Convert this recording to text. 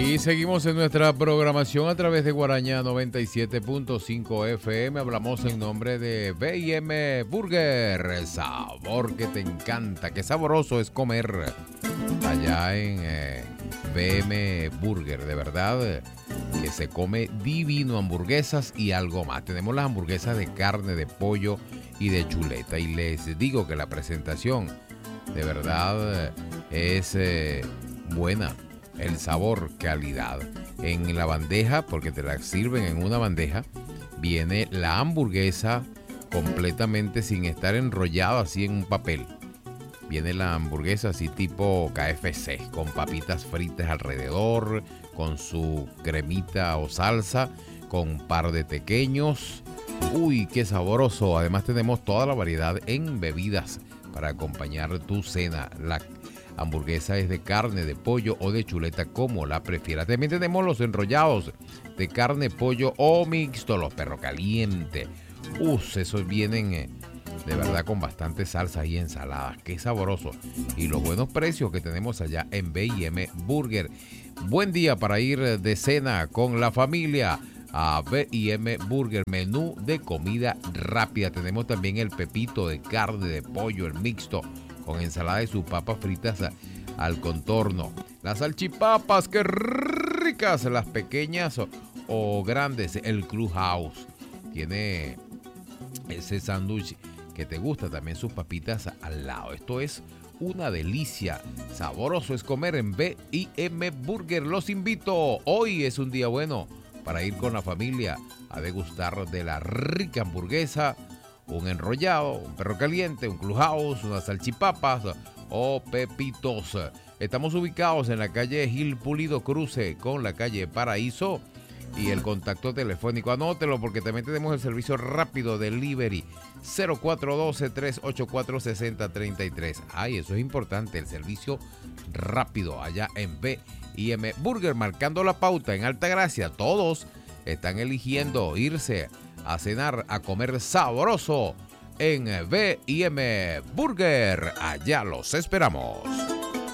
Y seguimos en nuestra programación a través de Guaraña 97.5 FM. Hablamos en nombre de B&M Burger, el sabor que te encanta. Qué sabroso es comer allá en B&M Burger, de verdad que se come divino, hamburguesas y algo más. Tenemos las hamburguesas de carne, de pollo y de chuleta. Y les digo que la presentación de verdad es buena. El sabor, calidad. En la bandeja, porque te la sirven en una bandeja, viene la hamburguesa completamente sin estar enrollada así en un papel. Viene la hamburguesa así tipo KFC, con papitas fritas alrededor, con su cremita o salsa, con un par de tequeños. Uy, qué sabroso. Además tenemos toda la variedad en bebidas para acompañar tu cena. La hamburguesa es de carne, de pollo o de chuleta, como la prefieras. También tenemos los enrollados de carne, pollo o mixto, los perro caliente. Esos vienen de verdad con bastante salsa y ensaladas. Qué sabroso. Y los buenos precios que tenemos allá en B&M Burger. Buen día para ir de cena con la familia a B&M Burger. Menú de comida rápida. Tenemos también el pepito de carne, de pollo, el mixto, con ensalada y sus papas fritas al contorno. Las salchipapas, qué ricas, las pequeñas o grandes. El Clubhouse tiene ese sándwich que te gusta, también sus papitas al lado. Esto es una delicia. Sabroso es comer en B&M Burger. Los invito. Hoy es un día bueno para ir con la familia a degustar de la rica hamburguesa, un enrollado, un perro caliente, un Clubhouse, unas salchipapas o pepitos. Estamos ubicados en la calle Gil Pulido, cruce con la calle Paraíso, y el contacto telefónico, anótelo porque también tenemos el servicio rápido delivery 0412-384-6033. Ay, eso es importante, el servicio rápido allá en B&M Burger, marcando la pauta en Altagracia. Todos están eligiendo irse a cenar, a comer sabroso en B&M Burger. Allá los esperamos.